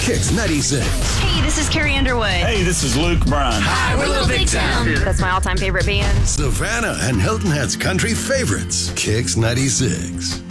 Kicks 96. Hey, this is Carrie Underwood. Hey, this is Luke Bryan. Hi, we're Little Big Town. That's my all-time favorite band. Savannah and Hilton Head's country favorites. Kicks 96.